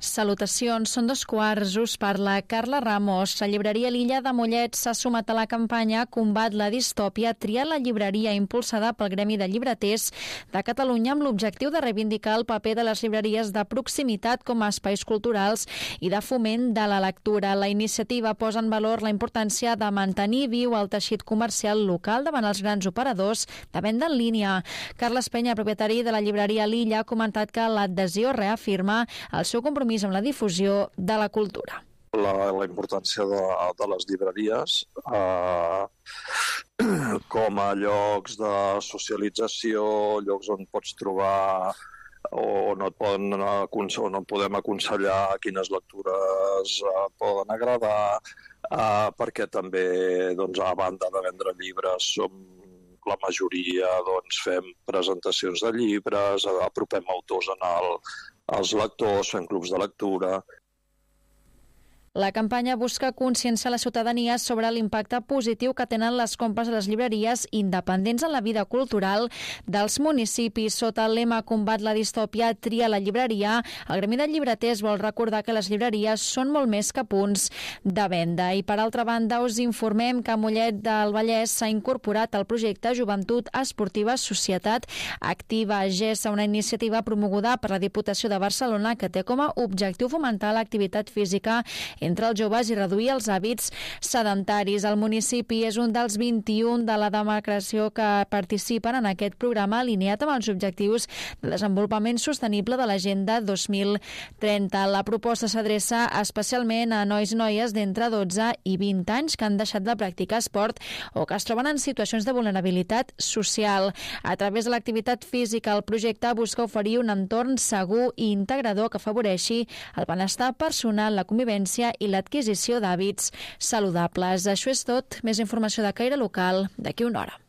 Salutacions, són 2:15, us parla Carla Ramos. La llibreria L'Illa de Mollet s'ha sumat a la campanya Combat la distòpia, tria la llibreria, impulsada pel Gremi de Llibreters de Catalunya amb l'objectiu de reivindicar el paper de les llibreries de proximitat com a espais culturals i de foment de la lectura. La iniciativa posa en valor la importància de mantenir viu el teixit comercial local davant els grans operadors de venda en línia. Carles Penya, propietari de la llibreria L'Illa, ha comentat que l'adhesió reafirma el seu compromís amb la difusió de la cultura. La importància de les llibreries com a llocs de socialització, llocs on pots trobar on et podem aconsellar quines lectures poden agradar, perquè també, a banda de vendre llibres, la majoria fem presentacions de llibres, apropem autors als lectors, fem clubs de lectura. La campanya busca conscienciar la ciutadania sobre l'impacte positiu que tenen les compres a les llibreries independents en la vida cultural dels municipis. Sota el lema Combat la distòpia, tria la llibreria, el Gremi de Llibreters vol recordar que les llibreries són molt més que punts de venda. I per altra banda, us informem que a Mollet del Vallès s'ha incorporat al projecte Joventut Esportiva Societat Activa GES, una iniciativa promoguda per la Diputació de Barcelona que té com a objectiu fomentar l'activitat física entre els joves i reduir els hàbits sedentaris. El municipi és un dels 21 de la demarcació que participen en aquest programa alineat amb els objectius de desenvolupament sostenible de l'Agenda 2030. La proposta s'adreça especialment a nois i noies d'entre 12 i 20 anys que han deixat de practicar esport o que es troben en situacions de vulnerabilitat social. A través de l'activitat física, el projecte busca oferir un entorn segur i integrador que afavoreixi el benestar personal, la convivència i l'adquisició d'hàbits saludables. Això és tot. Més informació de caire local d'aquí una hora.